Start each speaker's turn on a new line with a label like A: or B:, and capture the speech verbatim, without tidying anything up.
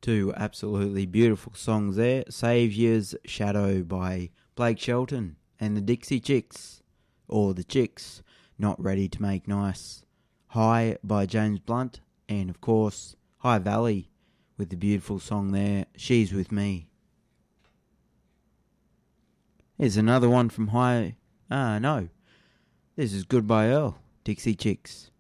A: Two absolutely beautiful songs there. Saviour's Shadow by Blake Shelton and the Dixie Chicks, or the Chicks, Not Ready to Make Nice. High by James Blunt, and of course High Valley with the beautiful song there, She's With Me. Here's another one from High... Ah, no. This is Goodbye Earl, Dixie Chicks.